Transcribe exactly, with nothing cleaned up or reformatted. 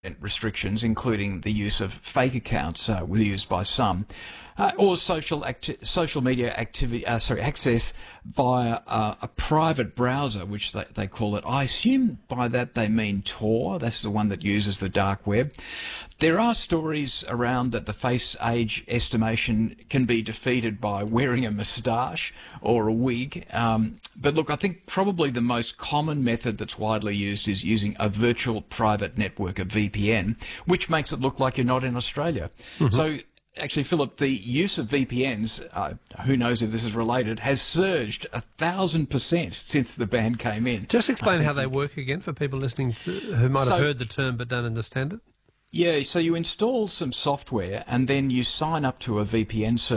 restrictions, including the use of fake accounts, uh, were used by some, uh, or social acti- social media activity, uh, sorry, access via uh, a private browser, which they, they call it. I assume by that they mean Tor. That's the one that uses the dark web. There are stories around that the face age estimation can be defeated by wearing a moustache or a wig. Um, but look, I think probably the most common method that's widely used is using a virtual private network, a V P N, which makes it look like you're not in Australia. Mm-hmm. So actually, Philip, the use of V P Ns, uh, who knows if this is related, has surged a thousand percent since the ban came in. Just explain how they work again for people listening to, who might so, have heard the term but don't understand it. Yeah, so you install some software and then you sign up to a V P N service.